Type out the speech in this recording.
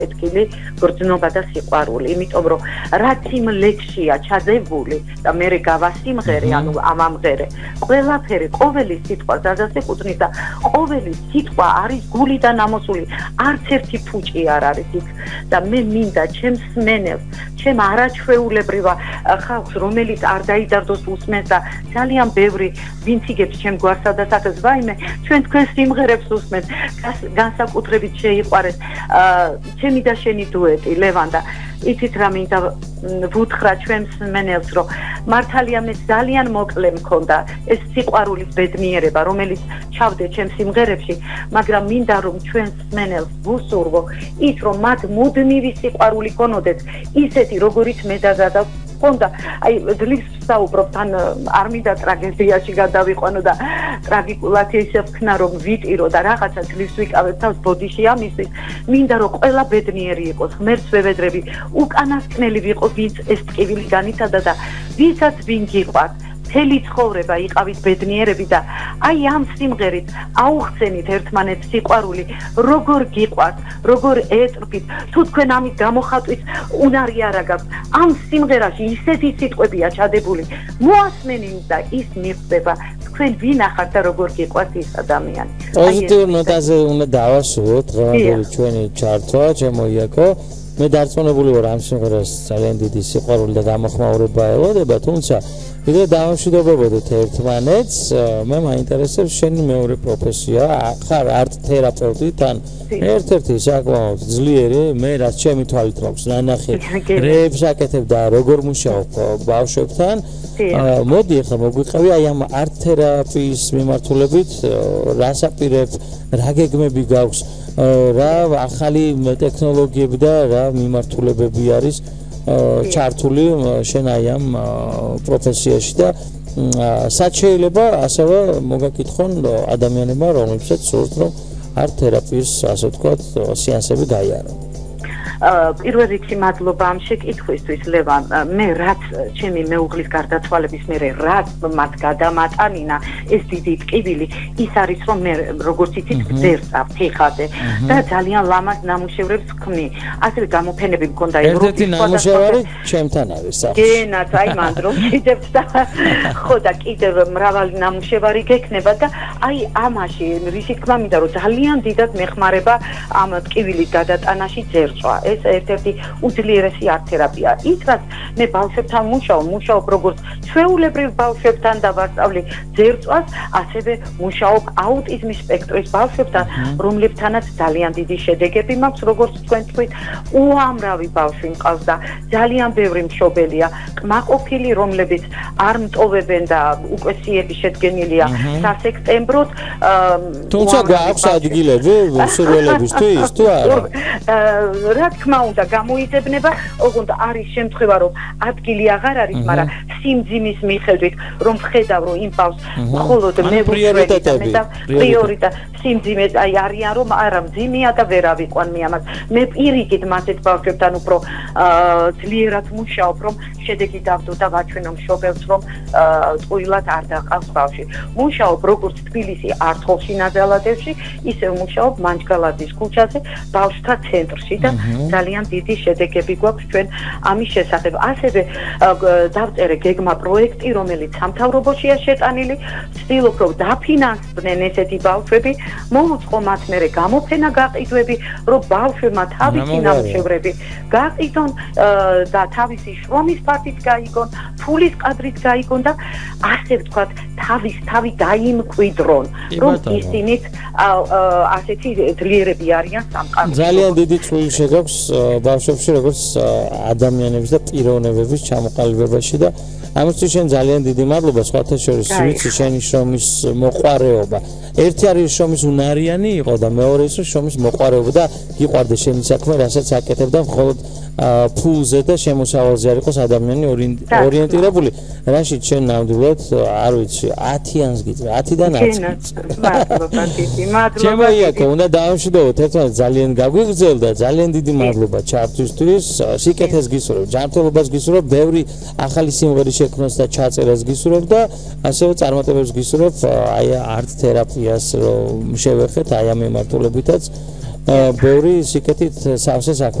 ეთქილი გრძნობა და სიყვარული, იმიტომ რომ რაც იმ ლექსია ჩაძებული და მე გავასიმღერე, ანუ ამამღერე, ყველაფერი, ყოველი სიტყვა ზაზას ეკუთვნის და ყოველი სიტყვა არის გულიდან ამოსული, არც ერთი ფუჭი არ არის იქ და მე მინდა ჩემს სმენელს, ჩემ არაჩვეულებრივ ხალხს, რომელიც არ დაიდარდოს უსმენს და ძალიან ბევრი ვინც იგებს ჩემ გვარსა და საქმეს, ვაიმე, ჩვენ თქვენ სიმღერებს უსმენთ, განსაკუთრებით შეიყვარეს ჩემი და შენი დუეტი ლევან და იცით რა მინდა ვუთხრა ჩვენს სმენელს რომ მართალია მე ძალიან მოკლე მქონდა ეს სიყვარულის ბედნიერება რომელიც ჩავდე ჩემს სიმღერებში მაგრამ მინდა რომ ჩვენს სმენელს ვუსურვო ის რომ მათ მუდმივი სიყვარული გქონოდეთ ისეთი როგორიც მე დაგადა ხონდა აი ძლივს საუბრობ თან არ მინდა ტრაგედიაში გადავიყვანო და ტრაგიკულად ისე ვქნა რომ ვიტირო და რაღაცა ძლივს ვიკავებ თავს ბოდიში ამისთვის მინდა რომ ყველა ბედნიერი იყოს ღმერთს ვევედრები უკანასკნელი ვიყო ვინც ეს ტკივილი განიცადა და ვისაც ვინ გიყვარს მთელი ცხოვრება იყავით ბედნიერები და აი ამ სიმღერით აუხსენით ერთმანეთს სიყვარული როგორ გიყვარს როგორ ეტრფით თუ თქვენ ამის გამოხატვის უნარი არ აგაქვს ამ სიმღერაში ისეთი სიტყვებია ჩადებული მოასმენინ და ის მიხვდება თქვენ ვინ ახართ და როგორ გიყვარს ის ადამიანი პოზიტიურ ნოტაზე უნდა დავასრულოთ დღევანდელი ჩვენი ჩართვა ჩემოიაკო მე დარწმუნებული ვარ ამ სიმღერას ძალიან დიდი სიყვარული და გამოხმაურება ელოდება თუმცა ვიდრე დავამშვიდობებოდეთ ერთმანეთს მე მაინტერესებს შენი მეორე პროფესია ხარ არტ თერაპევტი თან ერთ-ერთი საკმაოდ ძლიერი მე რაც ჩემი თვალით მაქვს ნანახი რეებს აკეთებ და როგორ მუშაობ ბავშვებთან მოდი ახლა მოგვიყევი აი ამ არტ თერაპიის მიმართულებით რას აპირებ რა გეგმები გაქვს რა ახალი ტექნოლოგიები და რა მიმართულებები არის ჩართული შენ აი ამ პროფესიაში და სად შეიძლება ასევე მოგაკითხონ ადამიანებმა რომლებსაც სურთ რომ არტ თერაპიის ასე ვთქვათ სეანსები გაიარონ პირველ რიგში მადლობა ამ შეკითხვისთვის ლევან მე რაც ჩემი მეუღლის გარდაცვალების მერე რაც მათ გადამატანინა ეს დიდი ტკივილი ის არის რომ მე როგორც იცით ვძერწავ თიხაზე და ძალიან ლამაზ ნამუშევრებს ვქმნი ასევე გამოფენები მქონდა ერთ-ერთი ნამუშევარი ჩემთან არის სახში გენათ აი მანდ რომ კიდევ და ხო და კიდევ მრავალი ნამუშევარი გექნება და აი ამაში რისი თქმა მინდა რომ ძალიან დიდად მეხმარება ამ ტკივილის გადატანაში ძერწვა ეს ერთ-ერთი უძლიერესი არტ თერაპია. ის რაც მე ბავშვებთან მუშაობ როგორც ჩვეულებრივ ბავშვებთან და ვასწავლი ძერწვას, ასევე მუშაობ აუტიზმის სპექტრის ბავშვებთან, რომლებთანაც ძალიან დიდი შედეგები მაქვს, როგორც თქვენ თქვით, უამრავი ბავშვი მყავს და ძალიან ბევრი მშობელია, კმაყოფილი, რომლებიც არ მტოვებენ და უკვე სიები შედგენილია სასექტემბროდ. თუმცა გააქვს ადგილები სურვილებისთვის თუ არა? რა თქმა უნდა გამოიძებნება, ოღონდ არის შემთხვევა რომ ადგილი აღარ არის, მაგრამ სიმძიმის მიხედვით რომ ვხედავ რომ იმ ბავშვს მხოლოდ მე პრიორიტეტი სიმძიმე აი არიან რომ არა მძიმეა და ვერ ავიყვან მე ამას. მე პირიქით მასეთ ბავშვებთან უფრო ძლიერად მუშაობ რომ შედეგი დავდო და ვაჩვენო მშობელს რომ ტყუილად არ დაყავს ბავშვი. მუშაობ როგორც თბილისი არტყოლში ნაძალადევში, ისე მუშაობ მანჯგალაძის ქუჩაზე ბავშვთა ცენტრში და ძალიან დიდი შედეგები გვაქვს ჩვენ ამის შესახებ. ასევე დავწერე გეგმა პროექტი, რომელიც სამთავრობოშია შეტანილი, ვცდილობ რომ დაფინანსდნენ ესეთი ბავშვები, მოუწყო მათ მერე გამოფენა გაყიდვები, რომ ბავშვებმა თავისი ნამუშევრები გაყიდონ და თავისი შრომის ფართით გაიგონ, ფულის ყადრით გაიგონ და ასე ვთქვათ, თავი დაიმკვიდრონ, რომ ისინიც ასეთი ძლიერები არიან სამყაროში. ძალიან დიდი წვლილი შეგაქვს ბავშვებში, როგორც ადამიანების და პიროვნებების ჩამოყალიბებაში და ამისთვის შენ ძალიან დიდი მადლობა, სხვათა შორის ვიცი შენი შრომის მოყვარეობა. ერთი არის შრომის უნარიანი იყო და მეორე ის რომ შრომის მოყვარეობა და გიყვარდა შენი საქმე, რასაც აკეთებ და მხოლოდ ფულზე და შემოსავალზე არ იყოს ადამიანი ორიენტირებული. რაშიც შენ ნამდვილად არ ვიცი 10-იანს გიწევ 10-დან 10. მადლობა დიდი, მადლობა. ჩემო იაკო, უნდა დავამშვიდობოთ ერთმანეთს ძალიან გაგვიგრძელ და ძალიან დიდი მადლობა ჩართვისთვის. სიკეთეს გისურვებ, ჯანმრთელობას გისურვებ, ბევრი ახალი სიმღერის შექმნას და ჩაწერას გისურვებ და ასევე წარმატებებს გისურვებ აი არტ თერაპიას რომ შევეხეთ აი ამ მიმართულებითაც. ბევრი სიკეთით სავსე